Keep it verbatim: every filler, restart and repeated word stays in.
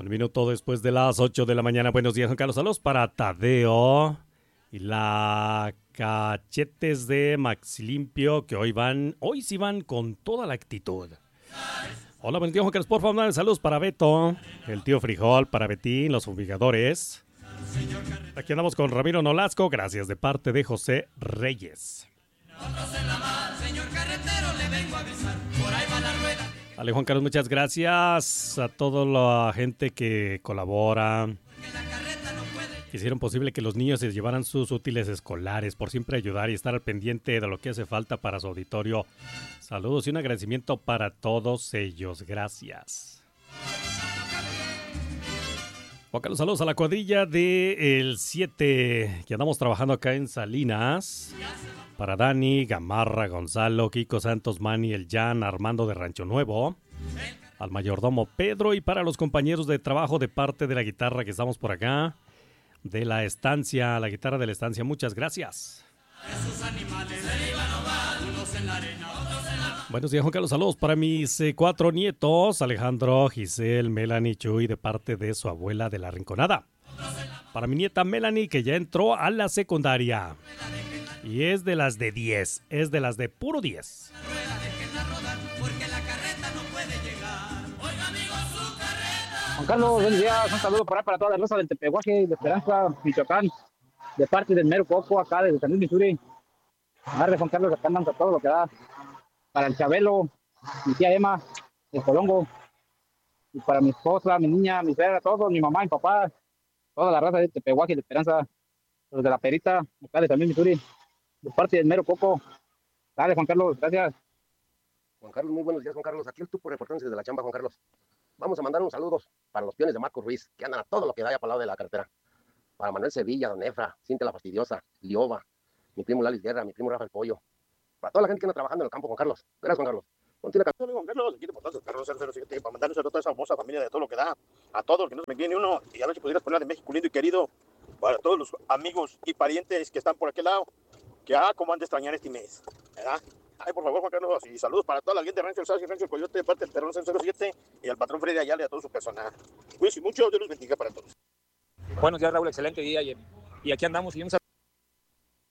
Un minuto después de las ocho de la mañana. Buenos días, Juan Carlos. Saludos para Tadeo y la Cachetes de Maxi Limpio, que hoy van, hoy sí van con toda la actitud. Hola, buen día, Juan Carlos. Por favor, saludos para Beto, el tío Frijol, para Betín, los fumigadores. Aquí andamos con Ramiro Nolasco. Gracias de parte de José Reyes. Vale, Juan Carlos, muchas gracias a toda la gente que colabora, que hicieron posible que los niños se llevaran sus útiles escolares, por siempre ayudar y estar al pendiente de lo que hace falta para su auditorio. Saludos y un agradecimiento para todos ellos. Gracias. Juan Carlos, saludos a la cuadrilla del siete, que andamos trabajando acá en Salinas. Para Dani, Gamarra, Gonzalo, Kiko Santos, Manny, el Jan, Armando de Rancho Nuevo, al mayordomo Pedro y para los compañeros de trabajo de parte de la guitarra que estamos por acá, de la estancia, la guitarra de la estancia, muchas gracias. Buenos días, Juan Carlos, saludos para mis eh, cuatro nietos, Alejandro, Giselle, Melanie, Chuy, de parte de su abuela de la Rinconada. Para mi nieta Melanie, que ya entró a la secundaria. Y es de las de diez, es de las de puro diez. Juan Carlos, buenos días, un saludo por ahí para toda la raza del Tepehuaje, de Esperanza, Michoacán, de parte del Mero Coco, acá de San Luis, Missouri. Arre, Juan Carlos, acá andan todo lo que da. Para el Chabelo, mi tía Emma, el Colongo, y para mi esposa, mi niña, mi suegra, todos, mi mamá, mi papá, toda la raza del Tepehuaje, de Esperanza, los de la Perita, acá de San Luis, Missouri. De parte del Mero Coco. Dale, Juan Carlos, gracias. Juan Carlos, muy buenos días, Juan Carlos. Aquí el tupo reportándose desde la chamba, Juan Carlos. Vamos a mandar unos saludos para los peones de Marco Ruiz, que andan a todo lo que da allá para el lado de la carretera. Para Manuel Sevilla, Don Efra, Cintia la Fastidiosa, Lioba, mi primo Lalis Guerra, mi primo Rafa el Pollo. Para toda la gente que anda trabajando en el campo, Juan Carlos. Gracias, Juan Carlos. Ponte la Juan Carlos, aquí te portas Carlos cero cero siete para mandar un saludo a toda esa hermosa familia de todo lo que da, a todos, que no se me quede ni uno, y a ver si pudieras poner de México lindo y querido, para todos los amigos y parientes que están por aquel lado. Que ah, cómo han de extrañar este mes, ¿verdad? Ay, por favor, Juan Carlos, y saludos para toda la gente de Rancho El Sas y Rancho El Coyote, de parte del Terrón cero cero siete y al patrón Freddy Ayala y a todo su personal. Cuídense mucho, Dios los bendiga para todos. Buenos días, Raúl, excelente día, y, y aquí andamos, y un